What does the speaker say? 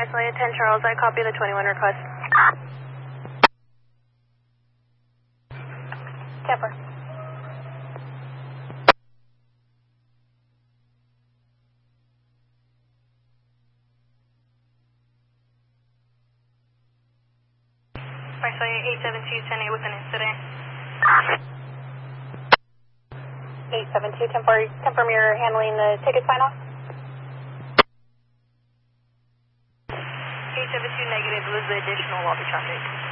Marcelia 10 Charles, I copy the 21 request. Camper. Marcelia 872-10-8 with an incident. 872-10-4, confirm you're handling the ticket sign-off. 872 negative, was the additional walkie traffic.